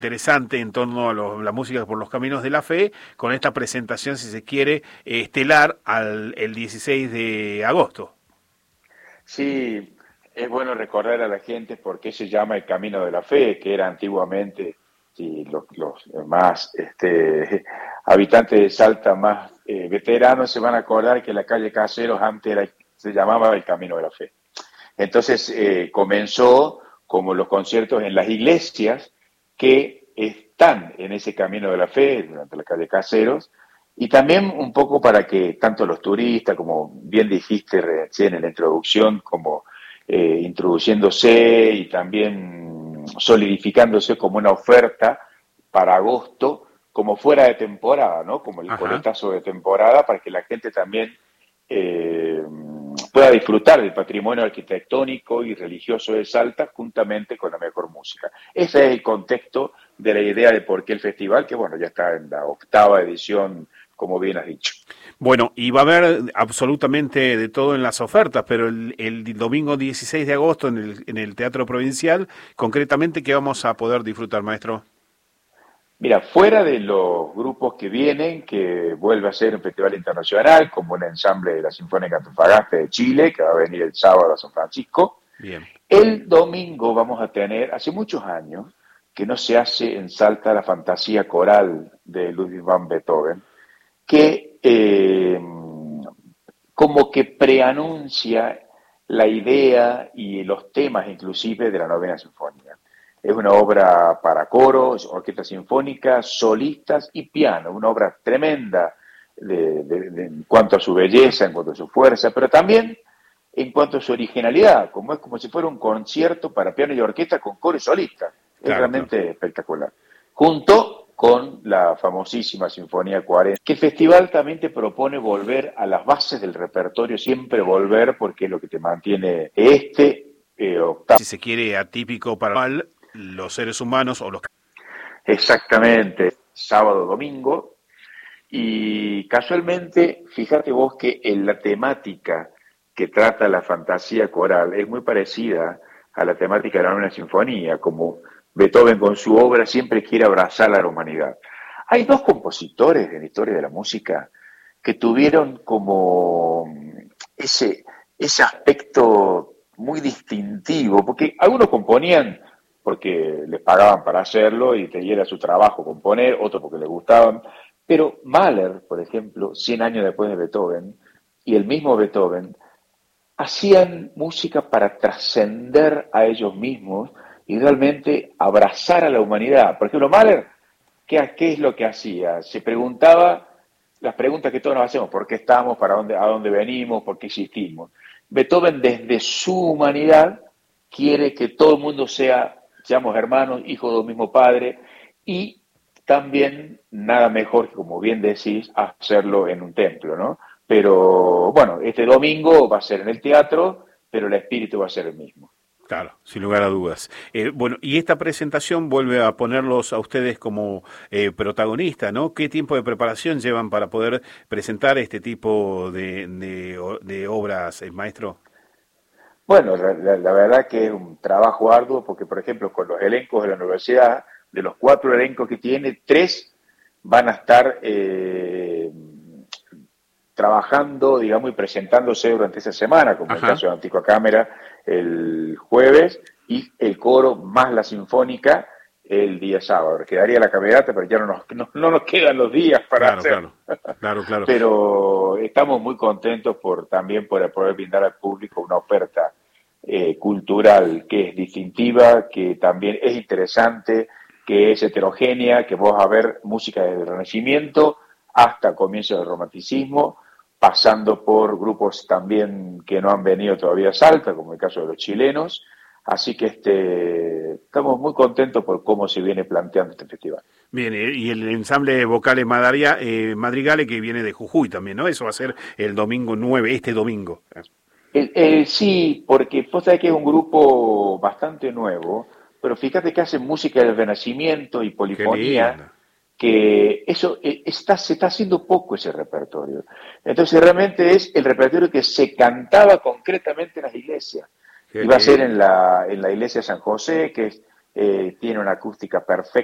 interesante en torno a la música por los caminos de la fe, con esta presentación, si se quiere, estelar el 16 de agosto. Sí, es bueno recordar a la gente por qué se llama el Camino de la Fe, que era antiguamente, sí, los más habitantes de Salta más veteranos se van a acordar que la calle Caseros antes se llamaba el Camino de la Fe. Entonces comenzó como los conciertos en las iglesias que están en ese Camino de la Fe, durante la calle Caseros, y también un poco para que tanto los turistas, como bien dijiste recién en la introducción, como introduciéndose y también solidificándose como una oferta para agosto, como fuera de temporada, ¿no? Como el Ajá. coletazo de temporada, para que la gente también eh, pueda disfrutar del patrimonio arquitectónico y religioso de Salta juntamente con la mejor música. Ese es el contexto de la idea de por qué el festival, que bueno, ya está en la 8ª edición, como bien has dicho. Bueno, y va a haber absolutamente de todo en las ofertas, pero el domingo 16 de agosto en el Teatro Provincial, concretamente, ¿qué vamos a poder disfrutar, maestro? Mira, fuera de los grupos que vienen, que vuelve a ser un festival internacional, como un ensamble de la Sinfónica Antofagasta de Chile, que va a venir el sábado a San Francisco, Bien. el domingo vamos a tener, hace muchos años, que no se hace en Salta la fantasía coral de Ludwig van Beethoven, que como que preanuncia la idea y los temas inclusive de la novena sinfonía. Es una obra para coros, orquesta sinfónica, solistas y piano, una obra tremenda en cuanto a su belleza, en cuanto a su fuerza, pero también en cuanto a su originalidad, como es como si fuera un concierto para piano y orquesta con coro y solista. Es Claro, claro. realmente espectacular. Junto con la famosísima Sinfonía 40, que el festival también te propone volver a las bases del repertorio, siempre volver porque es lo que te mantiene octavo. Si se quiere, atípico para los seres humanos o los... Exactamente, sábado, domingo, y casualmente, fíjate vos que en la temática que trata la fantasía coral es muy parecida a la temática de la novena sinfonía, como Beethoven con su obra siempre quiere abrazar a la humanidad. Hay dos compositores en la historia de la música que tuvieron como ese, ese aspecto muy distintivo, porque algunos componían porque les pagaban para hacerlo y era su trabajo componer, otros porque les gustaban, pero Mahler, por ejemplo, 100 años después de Beethoven, y el mismo Beethoven, hacían música para trascender a ellos mismos y realmente abrazar a la humanidad. Por ejemplo, Mahler, ¿qué es lo que hacía? Se preguntaba las preguntas que todos nos hacemos: ¿por qué estamos? ¿A dónde venimos? ¿Por qué existimos? Beethoven, desde su humanidad, quiere que todo el mundo seamos hermanos, hijos de un mismo padre, y también nada mejor que, como bien decís, hacerlo en un templo, ¿no? Pero bueno, este domingo va a ser en el teatro, pero el espíritu va a ser el mismo. Claro, sin lugar a dudas. Bueno, y esta presentación vuelve a ponerlos a ustedes como protagonistas, ¿no? ¿Qué tiempo de preparación llevan para poder presentar este tipo de obras, maestro? Bueno, la verdad que es un trabajo arduo porque, por ejemplo, con los elencos de la universidad, de los 4 elencos que tiene, 3 van a estar trabajando, digamos, y presentándose durante esa semana, como en el Ajá. caso de Antigua Cámara el jueves, y el coro más la sinfónica el día sábado. Quedaría la camerata, pero ya no nos quedan los días para Claro, hacer. claro, claro, claro. Pero estamos muy contentos también por poder brindar al público una oferta cultural que es distintiva, que también es interesante, que es heterogénea, que vos vas a ver música desde el Renacimiento hasta comienzo del Romanticismo, pasando por grupos también que no han venido todavía a Salta, como el caso de los chilenos. Así que estamos muy contentos por cómo se viene planteando este festival. Bien, y el ensamble vocales Madrigale que viene de Jujuy también, ¿no? Eso va a ser el domingo 9, este domingo. Sí, porque vos sabés que es un grupo bastante nuevo, pero fíjate que hacen música del Renacimiento y Qué polifonía, lindo, que eso se está haciendo poco ese repertorio. Entonces realmente es el repertorio que se cantaba concretamente en las iglesias. qué Y va a ser en lindo. la iglesia de San José, que tiene una acústica perfecta.